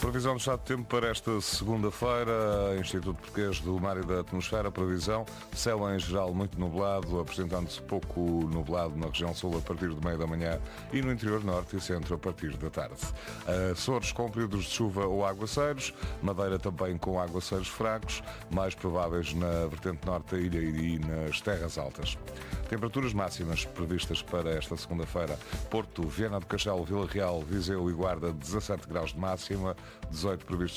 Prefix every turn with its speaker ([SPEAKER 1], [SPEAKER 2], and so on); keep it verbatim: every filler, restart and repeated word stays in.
[SPEAKER 1] Previsão do estado de tempo para esta segunda-feira. Instituto Português do Mar e da Atmosfera. Previsão, céu em geral muito nublado, apresentando-se pouco nublado na região sul a partir do meio da manhã e no interior norte e centro a partir da tarde. Açores com períodos de chuva ou aguaceiros, Madeira também com aguaceiros fracos, mais prováveis na vertente norte da ilha e nas terras altas. Temperaturas máximas previstas para esta segunda-feira: Porto, Viana do Castelo, Vila Real, Viseu e Guarda, dezassete graus de máxima, dezoito previstos